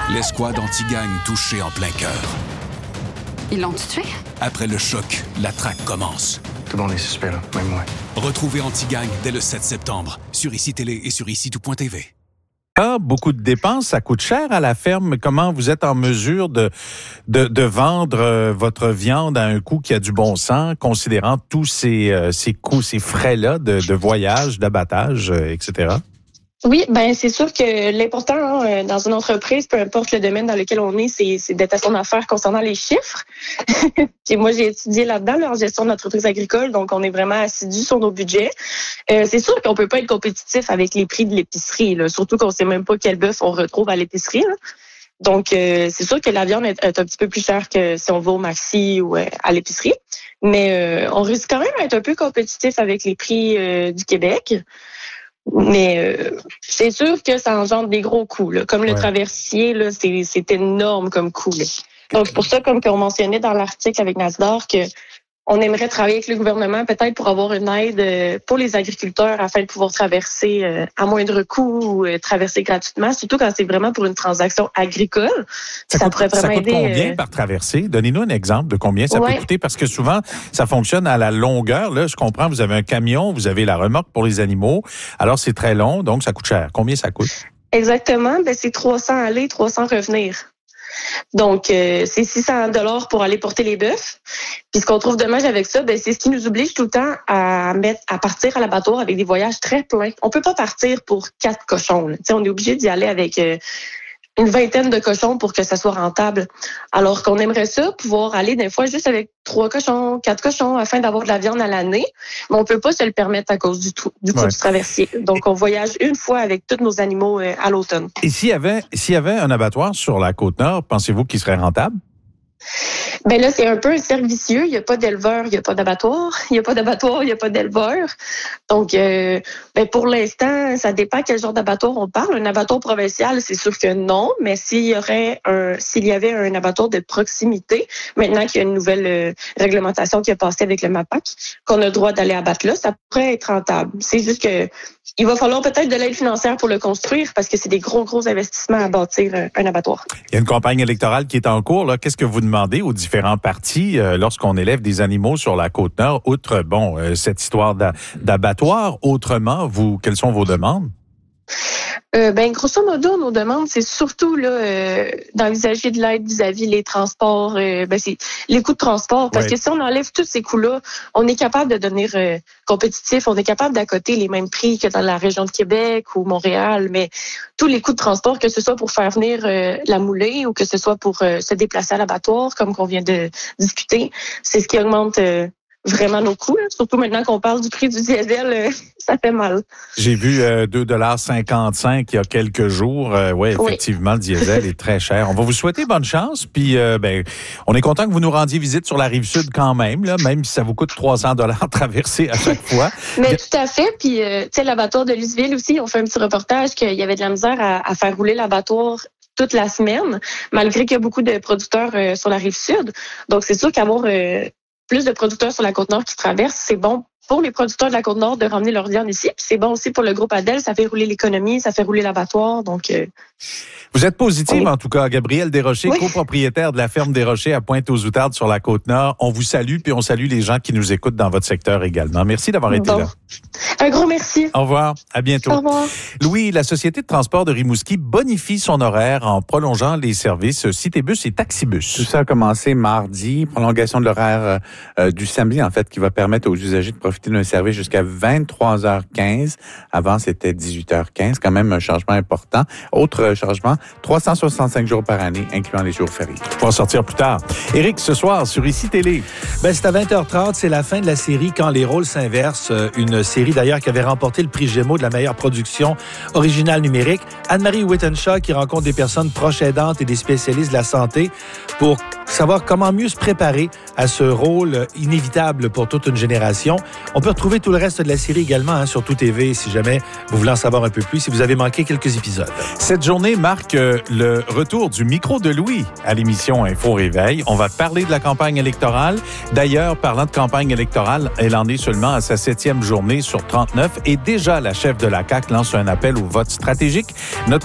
L'escouade anti-gang touchée en plein cœur. Ils l'ont tué? Après le choc, la traque commence. Tout le monde est suspect, là, même moi. Retrouvez Anti-Gang dès le 7 septembre sur ICI Télé et sur ICI-tout.tv. Beaucoup de dépenses, ça coûte cher à la ferme. Comment vous êtes en mesure de vendre votre viande à un coût qui a du bon sens, considérant tous ces coûts, ces frais-là de voyage, d'abattage, etc.? Oui, ben c'est sûr que l'important dans une entreprise, peu importe le domaine dans lequel on est, c'est d'être à son affaire concernant les chiffres. Puis moi, j'ai étudié là-dedans, en gestion d'entreprise agricole, donc on est vraiment assidu sur nos budgets. C'est sûr qu'on peut pas être compétitif avec les prix de l'épicerie, là, surtout qu'on sait même pas quel bœuf on retrouve à l'épicerie, là. Donc, c'est sûr que la viande est un petit peu plus chère que si on va au Maxi ou à l'épicerie. Mais on risque quand même d'être un peu compétitif avec les prix du Québec. Mais c'est sûr que ça engendre des gros coûts. Là. Comme le traversier, là, c'est énorme comme coût. Là. Donc, c'est pour ça, comme qu'on mentionnait dans l'article avec Nasdaq, on aimerait travailler avec le gouvernement peut-être pour avoir une aide pour les agriculteurs afin de pouvoir traverser à moindre coût ou traverser gratuitement, surtout quand c'est vraiment pour une transaction agricole. Ça pourrait vraiment aider. Ça coûte combien par traversée? Donnez-nous un exemple de combien ça peut coûter, parce que souvent, ça fonctionne à la longueur. Là, je comprends, vous avez un camion, vous avez la remorque pour les animaux. Alors, c'est très long, donc ça coûte cher. Combien ça coûte? Exactement. Ben, c'est 300 aller, 300 revenir. Donc, c'est 600 $ pour aller porter les bœufs. Puis, ce qu'on trouve dommage avec ça, ben, c'est ce qui nous oblige tout le temps à partir à l'abattoir avec des voyages très pleins. On peut pas partir pour 4 cochons. Tu sais, on est obligé d'y aller avec une vingtaine de cochons pour que ça soit rentable. Alors qu'on aimerait ça, pouvoir aller des fois juste avec 3 cochons, 4 cochons, afin d'avoir de la viande à l'année. Mais on peut pas se le permettre à cause du coût du traversier. Donc, on voyage une fois avec tous nos animaux à l'automne. Et s'il y avait un abattoir sur la Côte-Nord, pensez-vous qu'il serait rentable? Ben là, c'est un peu un cercle vicieux. Il n'y a pas d'éleveur, il n'y a pas d'abattoir. Il n'y a pas d'abattoir, il n'y a pas d'éleveur. Donc, ben pour l'instant, ça dépend quel genre d'abattoir on parle. Un abattoir provincial, c'est sûr que non. Mais s'il y avait un abattoir de proximité, maintenant qu'il y a une nouvelle réglementation qui a passé avec le MAPAC, qu'on a le droit d'aller abattre là, ça pourrait être rentable. C'est juste que il va falloir peut-être de l'aide financière pour le construire parce que c'est des gros investissements à bâtir un abattoir. Il y a une campagne électorale qui est en cours. Là. Qu'est-ce que vous demandez aux différents partis lorsqu'on élève des animaux sur la Côte-Nord, outre cette histoire d'abattoir? Autrement, quelles sont vos demandes? Ben grosso modo, nos demandes, c'est surtout là d'envisager de l'aide vis-à-vis les transports, c'est les coûts de transport. Parce que si on enlève tous ces coûts-là, on est capable de devenir compétitif, on est capable d'accoter les mêmes prix que dans la région de Québec ou Montréal, mais tous les coûts de transport, que ce soit pour faire venir la moulée ou que ce soit pour se déplacer à l'abattoir, comme qu'on vient de discuter, c'est ce qui augmente vraiment nos coûts. Là. Surtout maintenant qu'on parle du prix du diesel, ça fait mal. J'ai vu 2,55 $ il y a quelques jours. Effectivement, le diesel est très cher. On va vous souhaiter bonne chance. Puis, on est content que vous nous rendiez visite sur la Rive-Sud quand même, là, même si ça vous coûte 300 $ traverser à chaque fois. Mais tout à fait. Puis, tu sais, l'abattoir de Louisville aussi, on fait un petit reportage qu'il y avait de la misère à faire rouler l'abattoir toute la semaine, malgré qu'il y a beaucoup de producteurs sur la Rive-Sud. Donc, c'est sûr qu'avoir plus de producteurs sur la Côte-Nord qui traversent, c'est bon pour les producteurs de la Côte-Nord de ramener leur viande ici. Puis c'est bon aussi pour le groupe Adel, ça fait rouler l'économie, ça fait rouler l'abattoir. Donc, vous êtes positive, en tout cas. Gabrielle Desrochers, copropriétaire de la ferme Desrochers à Pointe-aux-Outardes sur la Côte-Nord. On vous salue, puis on salue les gens qui nous écoutent dans votre secteur également. Merci d'avoir été là. Un gros merci. Au revoir. À bientôt. Au revoir. Louis, la Société de transport de Rimouski bonifie son horaire en prolongeant les services Citébus et Taxibus. Tout ça a commencé mardi. Prolongation de l'horaire du samedi, en fait, qui va permettre aux usagers de profiter d'un service jusqu'à 23h15. Avant, c'était 18h15. Quand même un changement important. Autre changement, 365 jours par année, incluant les jours fériés. Pour en sortir plus tard. Éric, ce soir, sur ICI Télé. C'est à 20h30. C'est la fin de la série Quand les rôles s'inversent. Une série, d'ailleurs, qui avait remporté le prix Gémeaux de la meilleure production originale numérique. Anne-Marie Wittenshaw qui rencontre des personnes proches aidantes et des spécialistes de la santé pour savoir comment mieux se préparer à ce rôle inévitable pour toute une génération. On peut retrouver tout le reste de la série également sur Tout TV si jamais vous voulez en savoir un peu plus, si vous avez manqué quelques épisodes. Cette journée marque le retour du micro de Louis à l'émission Info Réveil. On va parler de la campagne électorale. D'ailleurs, parlant de campagne électorale, elle en est seulement à sa 7e journée sur 39 et déjà la chef de la CAQ lance un appel au vote stratégique. Notre